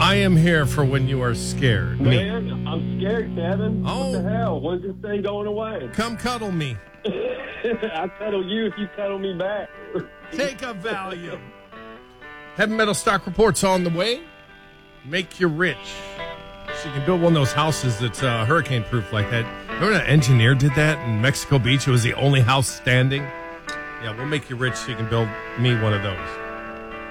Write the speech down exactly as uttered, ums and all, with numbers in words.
I am here for when you are scared. Me. Man, I'm scared, Kevin. Oh. What the hell? When's this thing going away? Come cuddle me. I cuddle you if you cuddle me back. Take a Valium. Heavy Metal Stock Report's on the way. Make you rich. So you can build one of those houses that's uh, hurricane-proof like that. Remember that engineer did that in Mexico Beach? It was the only house standing. Yeah, we'll make you rich so you can build me one of those.